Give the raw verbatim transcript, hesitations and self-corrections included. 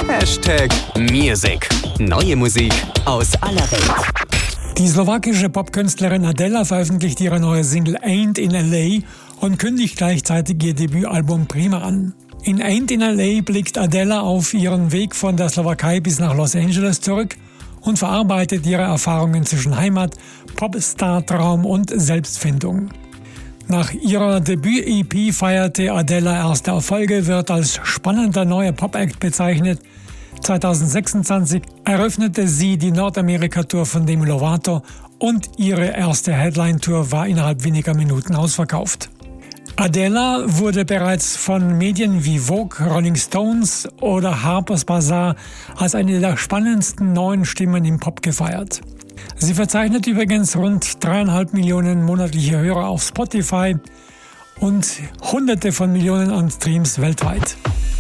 Hashtag Music. Neue Musik aus aller Welt. Die slowakische Popkünstlerin Adela veröffentlicht ihre neue Single Ain't in L A und kündigt gleichzeitig ihr Debütalbum Prima an. In Ain't in L A blickt Adela auf ihren Weg von der Slowakei bis nach Los Angeles zurück und verarbeitet ihre Erfahrungen zwischen Heimat, Popstar-Traum und Selbstfindung. Nach ihrer Debüt-E P feierte Adela erste Erfolge, wird als spannender neuer Pop-Act bezeichnet. zwanzig sechsundzwanzig eröffnete sie die Nordamerika-Tour von Demi Lovato und ihre erste Headline-Tour war innerhalb weniger Minuten ausverkauft. Adela wurde bereits von Medien wie Vogue, Rolling Stones oder Harper's Bazaar als eine der spannendsten neuen Stimmen im Pop gefeiert. Sie verzeichnet übrigens rund dreieinhalb Millionen monatliche Hörer auf Spotify und Hunderte von Millionen an Streams weltweit.